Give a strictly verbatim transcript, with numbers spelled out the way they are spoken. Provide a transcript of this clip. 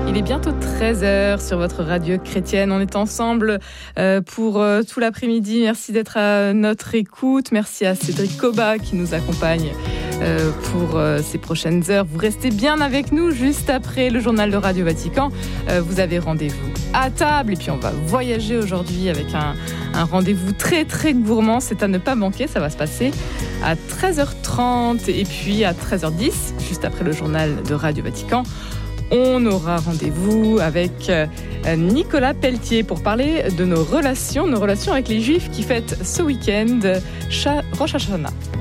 Il est bientôt treize heures sur votre radio chrétienne. On est ensemble euh, pour euh, tout l'après-midi. Merci d'être à notre écoute. Merci à Cédric Coba qui nous accompagne euh, pour euh, ces prochaines heures. Vous restez bien avec nous juste après le journal de Radio Vatican. Euh, vous avez rendez-vous à table et puis on va voyager aujourd'hui avec un, un rendez-vous très très gourmand. C'est à ne pas manquer. Ça va se passer à treize heures trente et puis à treize heures dix, juste après le journal de Radio Vatican. On aura rendez-vous avec Nicolas Pelletier pour parler de nos relations, nos relations avec les Juifs qui fêtent ce week-end Rosh Hashanah.